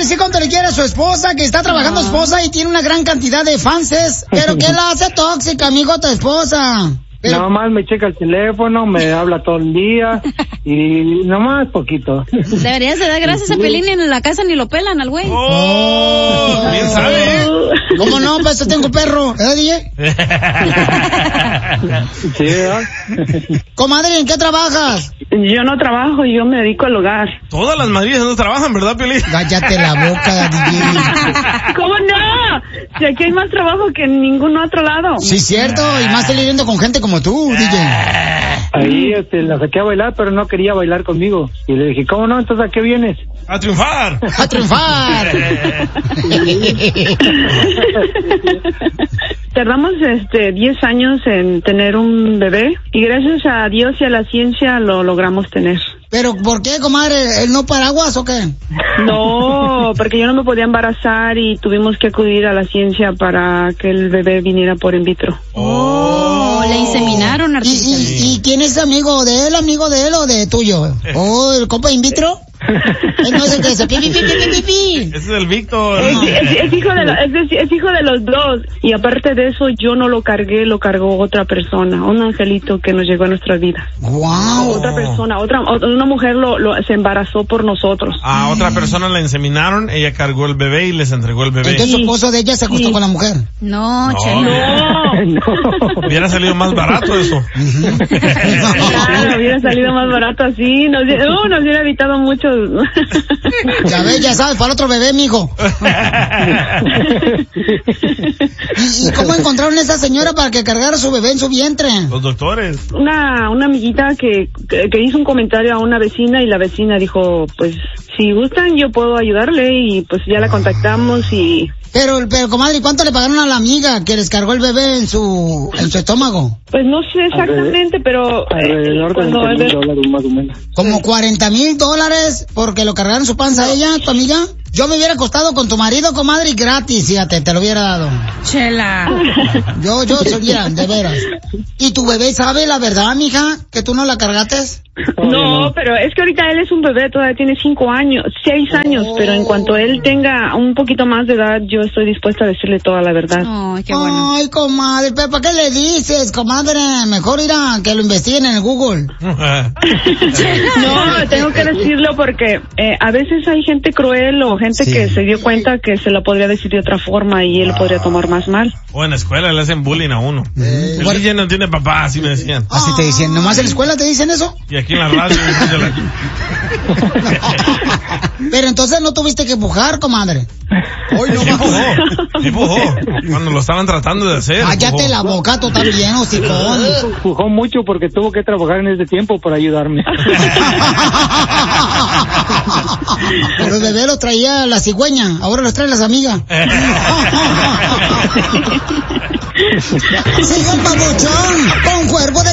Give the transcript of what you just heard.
decir cuánto le quiere a su esposa, que está trabajando esposa y tiene una gran cantidad de fanses, pero que la hace tóxica, amigo, tu esposa. Pero... Nomás me checa el teléfono, me habla todo el día y nomás poquito. Deberías de dar gracias a Pelín y en la casa ni lo pelan al güey. Bien sabe. ¿Cómo no? Pues yo tengo perro, DJ? Sí, ¿verdad? Comadre, ¿en qué trabajas? Yo no trabajo, yo me dedico al hogar. Todas las madrillas no trabajan, ¿verdad, Pelín? Cállate la boca, DJ. ¿Cómo no? Si aquí hay más trabajo que en ningún otro lado. Sí, cierto, y más saliendo con gente como tú, DJ. Ahí la saqué a bailar, pero no quería bailar conmigo. Y le dije, ¿cómo no? Entonces, ¿a qué vienes? ¡A triunfar! ¡A triunfar! Tardamos 10 años en tener un bebé y gracias a Dios y a la ciencia lo logramos tener. ¿Pero por qué, comadre? ¿El no paraguas o qué? No, porque yo no me podía embarazar y tuvimos que acudir a la ciencia para que el bebé viniera por in vitro. Oh, le inseminaron artificialmente. ¿Y quién es amigo de él o de tuyo? ¿Oh, el compa in vitro? No es el que dice pi. Ese es el Víctor. Es hijo de los dos. Y aparte de eso, yo no lo cargué, lo cargó otra persona, un angelito que nos llegó a nuestra vida. Wow. Otra persona, una mujer se embarazó por nosotros. A otra persona la inseminaron, ella cargó el bebé y les entregó el bebé. Entonces su esposo de ella se acostó con la mujer. No, No. Chela. No. Hubiera salido más barato eso. Claro, hubiera salido más barato así, nos hubiera evitado mucho. Ya sabes, para otro bebé, mijo. ¿Y cómo encontraron a esa señora para que cargara su bebé en su vientre? Los doctores. Una amiguita que hizo un comentario a una vecina y la vecina dijo, pues, si gustan yo puedo ayudarle y pues ya la contactamos y... Pero comadre, ¿cuánto le pagaron a la amiga que les cargó el bebé en su estómago? Pues no sé exactamente, pero... Alrededor de $20,000 más o menos. ¿Como $40,000 porque lo cargaron su panza a ella, tu amiga? Yo me hubiera acostado con tu marido, comadre, gratis, fíjate, te lo hubiera dado. Chela. Yo, mira, de veras. ¿Y tu bebé sabe la verdad, mija, que tú no la cargaste? No, pero es que ahorita él es un bebé, todavía tiene 6 años, pero en cuanto él tenga un poquito más de edad, yo estoy dispuesta a decirle toda la verdad. Ay, qué bueno. Ay, comadre, pero ¿para qué le dices, comadre? Mejor ir a que lo investiguen en el Google. No, tengo que decirlo porque a veces hay gente cruel o gente que se dio cuenta que se lo podría decir de otra forma y él podría tomar más mal. O en la escuela le hacen bullying a uno. El DJ no tiene papá, así me decían. Así te decían, ¿nomás en la escuela te dicen eso? Y aquí en la radio. Pero entonces no tuviste que empujar, comadre. Hoy no empujó. Cuando lo estaban tratando de hacer. Cállate la boca, tú también, hocicón. Empujó mucho porque tuvo que trabajar en ese tiempo para ayudarme. Pero el bebé lo traía la cigüeña, ahora los trae las amigas. Sigue el babuchón con Cuervo de